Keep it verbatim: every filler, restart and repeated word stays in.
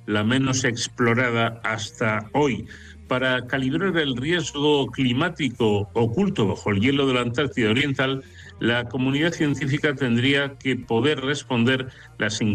la menos explorada hasta hoy. Para calibrar el riesgo climático oculto bajo el hielo de la Antártida Oriental, la comunidad científica tendría que poder responder las